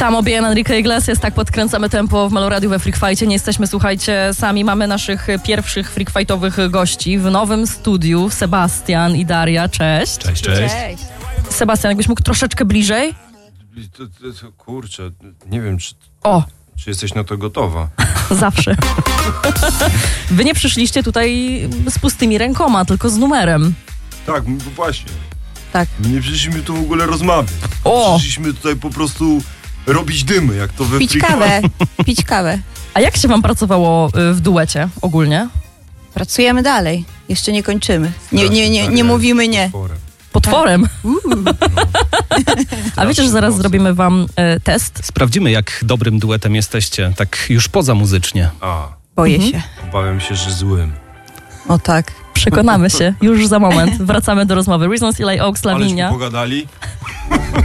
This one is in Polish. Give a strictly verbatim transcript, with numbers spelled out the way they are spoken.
Tamo bien, Enrique Iglesias, tak podkręcamy tempo w Meloradiu we Freak Fightie. Nie jesteśmy, słuchajcie, sami. Mamy naszych pierwszych freak fightowych gości w nowym studiu. Sebastian i Daria, cześć. Cześć, cześć. Cześć. Sebastian, jakbyś mógł troszeczkę bliżej? To, to, to, kurczę, nie wiem, czy, O, czy jesteś na to gotowa. zawsze. Wy nie przyszliście tutaj z pustymi rękoma, tylko z numerem. Tak, m- właśnie. Tak. My nie przyszliśmy tu w ogóle rozmawiać. O! Przyszliśmy tutaj po prostu robić dymy, jak to we Pić Freak kawę, pić kawę. A jak się wam pracowało y, w duecie ogólnie? Pracujemy dalej. Jeszcze nie kończymy. Nie, Strasznie, nie, nie, tak, nie ja mówimy jestem nie. potworem. Potworem. A wiecie, że zaraz mocno. zrobimy wam y, test? Sprawdzimy, jak dobrym duetem jesteście, tak już poza muzycznie. A, Boję Mhm. się. obawiam się, że złym. O tak. Przekonamy się już za moment. Wracamy do rozmowy. Reasons, Eli Oaks, Aleśmy Lavinia. pogadali.